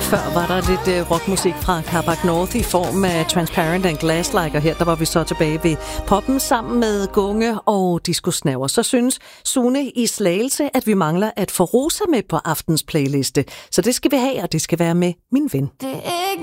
Før var der lidt rockmusik fra Carbac North i form af Transparent and Glass-like, og her der var vi så tilbage ved poppen sammen med Gunge og Disco Snæver. Så synes Sune i Slagelse, at vi mangler at få Rosa med på aftens playliste. Så det skal vi have, og det skal være med Min Ven. Det er ikke